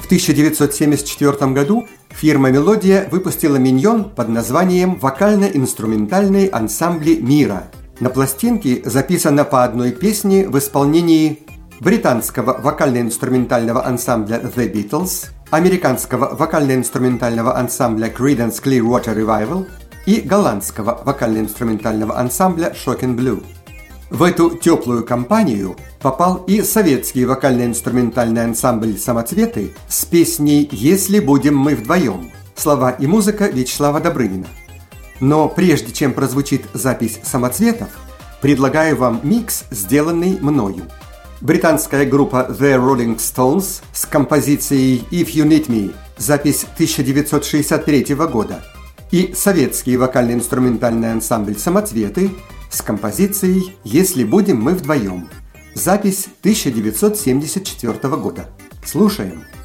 В 1974 году фирма «Мелодия» выпустила миньон под названием «Вокально-инструментальные ансамбли мира». На пластинке записано по одной песне в исполнении британского вокально-инструментального ансамбля The Beatles, американского вокально-инструментального ансамбля Creedence Clearwater Revival и голландского вокально-инструментального ансамбля Shocking Blue. В эту теплую компанию попал и советский вокально-инструментальный ансамбль «Самоцветы» с песней «Если будем мы вдвоем». Слова и музыка Вячеслава Добрынина. Но прежде чем прозвучит запись «Самоцветов», предлагаю вам микс, сделанный мною. Британская группа The Rolling Stones с композицией «If You Need Me», запись 1963 года, и советский вокально-инструментальный ансамбль «Самоцветы» с композицией «Если будем мы вдвоем», запись 1974 года. Слушаем.